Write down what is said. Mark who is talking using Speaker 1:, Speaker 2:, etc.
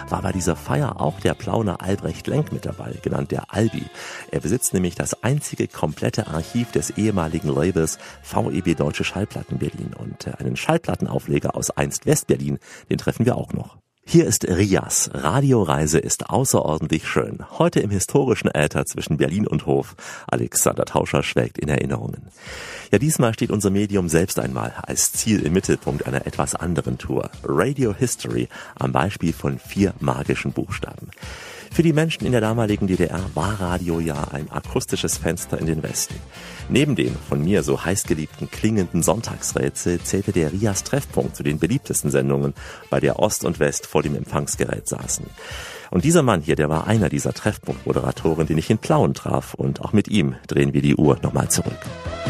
Speaker 1: war bei dieser Feier auch der Plauner Albrecht Lenk mit dabei, genannt der Albi. Er besitzt nämlich das einzige komplette Archiv des ehemaligen Labels VEB Deutsche Schallplatten Berlin. Und einen Schallplattenaufleger aus einst Westberlin, den treffen wir auch noch. Hier ist Rias. Radioreise ist außerordentlich schön. Heute im historischen Äther zwischen Berlin und Hof. Alexander Tauscher schwelgt in Erinnerungen. Ja, diesmal steht unser Medium selbst einmal als Ziel im Mittelpunkt einer etwas anderen Tour. Radio History am Beispiel von 4 magischen Buchstaben. Für die Menschen in der damaligen DDR war Radio ja ein akustisches Fenster in den Westen. Neben dem von mir so heißgeliebten klingenden Sonntagsrätsel zählte der Rias Treffpunkt zu den beliebtesten Sendungen, bei der Ost und West vor dem Empfangsgerät saßen. Und dieser Mann hier, der war einer dieser Treffpunktmoderatoren, den ich in Plauen traf. Und auch mit ihm drehen wir die Uhr nochmal zurück.